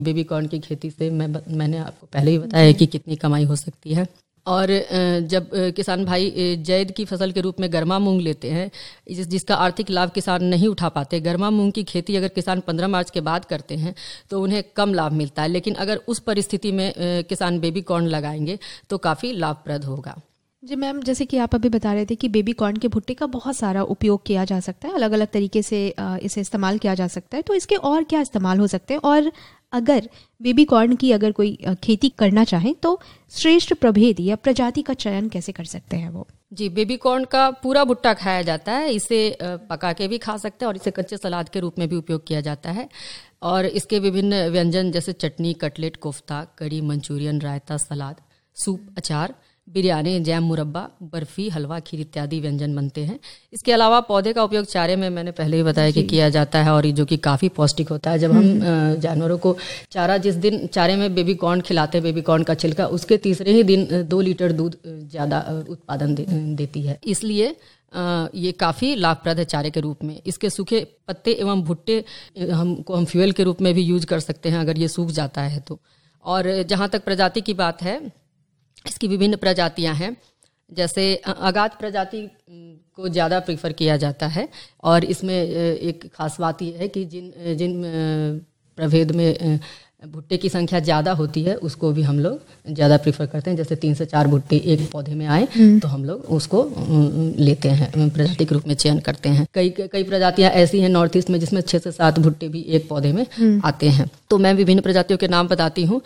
Baby corn की खेती से मैंने आपको पहले ही बताया कि कितनी कमाई हो सकती है। और जब किसान भाई जैद की फसल के रूप में गर्मा मूंग लेते हैं, जिसका आर्थिक लाभ किसान नहीं उठा पाते, गर्मा मूंग की खेती अगर किसान 15 मार्च के बाद करते हैं तो उन्हें कम लाभ मिलता है, लेकिन अगर उस परिस्थिति में किसान बेबी कॉर्न लगाएंगे तो काफ़ी लाभप्रद होगा। जी मैम, जैसे कि आप अभी बता रहे थे कि बेबी कॉर्न के भुट्टे का बहुत सारा उपयोग किया जा सकता है, अलग अलग तरीके से इसे इस्तेमाल किया जा सकता है, तो इसके और क्या इस्तेमाल हो सकते हैं? और अगर बेबी कॉर्न की अगर कोई खेती करना चाहे तो श्रेष्ठ प्रभेद या प्रजाति का चयन कैसे कर सकते हैं वो? जी, बेबी कॉर्न का पूरा भुट्टा खाया जाता है। इसे पका के भी खा सकते हैं और इसे कच्चे सलाद के रूप में भी उपयोग किया जाता है। और इसके विभिन्न व्यंजन जैसे चटनी, कटलेट, कोफ्ता, कड़ी, मंचूरियन, रायता, सलाद, सूप, अचार, बिरयानी, जैम, मुरब्बा, बर्फी, हलवा, खीर इत्यादि व्यंजन बनते हैं। इसके अलावा पौधे का उपयोग चारे में मैंने पहले ही बताया कि किया जाता है, और जो कि काफ़ी पौष्टिक होता है। जब हम जानवरों को चारा, जिस दिन चारे में बेबी कॉर्न खिलाते हैं, बेबी कॉर्न का छिलका, उसके तीसरे ही दिन 2 लीटर दूध ज़्यादा उत्पादन देती है। इसलिए ये काफ़ी लाभप्रद है चारे के रूप में। इसके सूखे पत्ते एवं भुट्टे हम फ्यूल के रूप में भी यूज कर सकते हैं अगर ये सूख जाता है तो। और जहाँ तक प्रजाति की बात है, इसकी विभिन्न प्रजातियां हैं। जैसे अगाध प्रजाति को ज़्यादा प्रीफर किया जाता है, और इसमें एक खास बात यह है कि जिन प्रभेद में भुट्टे की संख्या ज़्यादा होती है उसको भी हम लोग ज़्यादा प्रीफर करते हैं। जैसे 3 से 4 भुट्टे एक पौधे में आए तो हम लोग उसको लेते हैं, प्रजाति के रूप में चयन करते हैं। कई प्रजातियां ऐसी हैं नॉर्थ ईस्ट में जिसमें 6 से 7 भुट्टे भी एक पौधे में आते हैं। तो मैं विभिन्न प्रजातियों के नाम बताती हूँ।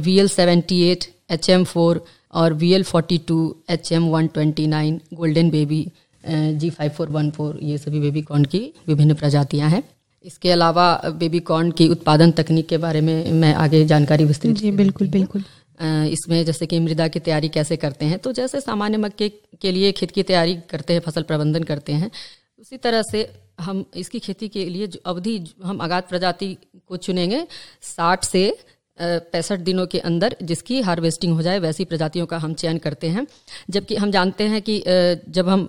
VL78, HM4 और VL42, HM129, golden baby, G5414, ये सभी बेबी कॉर्न की विभिन्न प्रजातियां हैं। इसके अलावा बेबी कॉर्न की उत्पादन तकनीक के बारे में मैं आगे जानकारी विस्तृत जी बिल्कुल बिल्कुल। इसमें जैसे कि मृदा की तैयारी कैसे करते हैं, तो जैसे सामान्य मक्के के लिए खेत की तैयारी करते हैं, फसल प्रबंधन करते हैं, उसी तरह से हम इसकी खेती के लिए जो अवधि हम अगाध प्रजाति को चुनेंगे 60 से 65 दिनों के अंदर जिसकी हार्वेस्टिंग हो जाए, वैसी प्रजातियों का हम चयन करते हैं। जबकि हम जानते हैं कि जब हम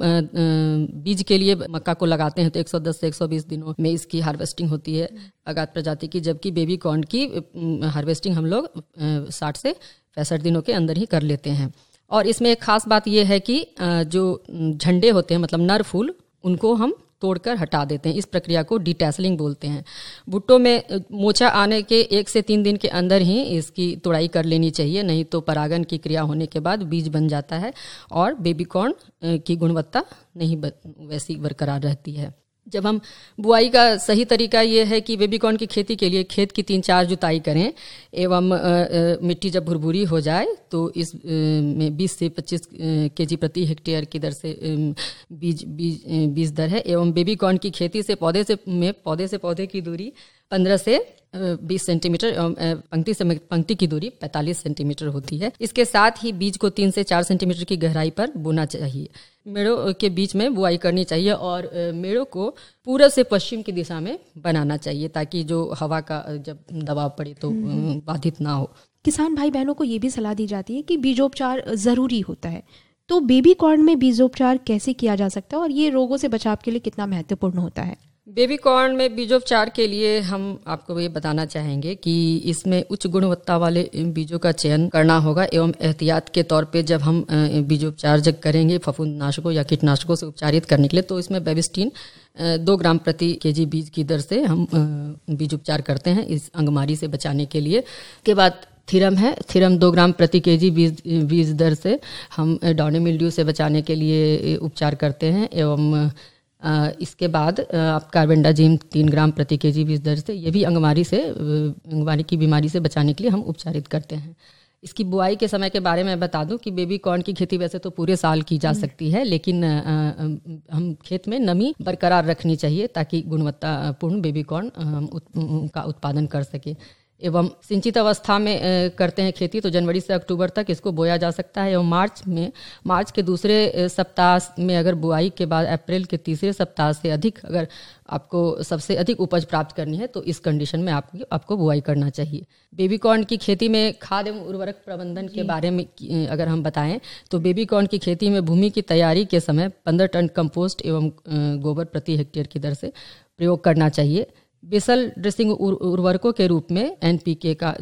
बीज के लिए मक्का को लगाते हैं तो 110 से 120 दिनों में इसकी हार्वेस्टिंग होती है अगाध प्रजाति की, जबकि बेबी कॉर्न की हार्वेस्टिंग हम लोग 60 से 65 दिनों के अंदर ही कर लेते हैं। और इसमें एक खास बात यह है कि जो झंडे होते हैं, मतलब नर फूल, उनको हम तोड़कर हटा देते हैं। इस प्रक्रिया को डिटैसलिंग बोलते हैं। भुट्टों में मोचा आने के 1 से 3 दिन के अंदर ही इसकी तोड़ाई कर लेनी चाहिए, नहीं तो परागन की क्रिया होने के बाद बीज बन जाता है और बेबी कॉर्न की गुणवत्ता नहीं वैसी बरकरार रहती है। जब हम बुआई का सही तरीका ये है कि बेबी कॉर्न की खेती के लिए खेत की 3-4 जुताई करें एवं मिट्टी जब भुरभुरी हो जाए तो इस में 20 से 25 केजी प्रति हेक्टेयर की दर से बीज दर है। एवं बेबी कॉर्न की खेती से पौधे से पौधे की दूरी 15 से 20 सेंटीमीटर एवं पंक्ति से पंक्ति की दूरी 45 सेंटीमीटर होती है। इसके साथ ही बीज को 3 से 4 सेंटीमीटर की गहराई पर बोना चाहिए। मेड़ों के बीच में बुआई करनी चाहिए और मेड़ों को पूरब से पश्चिम की दिशा में बनाना चाहिए ताकि जो हवा का जब दबाव पड़े तो बाधित ना हो। किसान भाई बहनों को ये भी सलाह दी जाती है कि बीजोपचार ज़रूरी होता है, तो बेबी कॉर्न में बीजोपचार कैसे किया जा सकता है और ये रोगों से बचाव के लिए कितना महत्वपूर्ण होता है? बेबी कॉर्न में बीजोपचार के लिए हम आपको ये बताना चाहेंगे कि इसमें उच्च गुणवत्ता वाले बीजों का चयन करना होगा एवं एहतियात के तौर पे जब हम बीजोपचार जब करेंगे फफूंदनाशकों या कीटनाशकों से उपचारित करने के लिए, तो इसमें बेबिस्टीन 2 ग्राम प्रति केजी बीज की दर से हम बीज उपचार करते हैं इस अंगमारी से बचाने के लिए। के बाद थीरम है, थीरम 2 ग्राम प्रति केजी बीज दर से हम डाउनी मिल्ड्यू से बचाने के लिए उपचार करते हैं। एवं इसके बाद आप कार्बेंडाजिम 3 ग्राम प्रति केजी बीज दर से, ये भी अंगमारी की बीमारी से बचाने के लिए हम उपचारित करते हैं। इसकी बुआई के समय के बारे में बता दूं कि बेबी कॉर्न की खेती वैसे तो पूरे साल की जा सकती है, लेकिन हम खेत में नमी बरकरार रखनी चाहिए ताकि गुणवत्तापूर्ण बेबी कॉर्न का उत्पादन कर सके। एवं सिंचित अवस्था में करते हैं खेती तो जनवरी से अक्टूबर तक इसको बोया जा सकता है। एवं मार्च के दूसरे सप्ताह में अगर बुआई के बाद अप्रैल के तीसरे सप्ताह से अधिक अगर आपको सबसे अधिक उपज प्राप्त करनी है तो इस कंडीशन में आपको बुआई करना चाहिए। बेबी कॉर्न की खेती में खाद एवं उर्वरक प्रबंधन के बारे में अगर हम बताएं तो बेबी कॉर्न की खेती में भूमि की तैयारी के समय 15 टन कंपोस्ट एवं गोबर प्रति हेक्टेयर की दर से प्रयोग करना चाहिए। बेसल ड्रेसिंग उर्वरकों के रूप में NPK का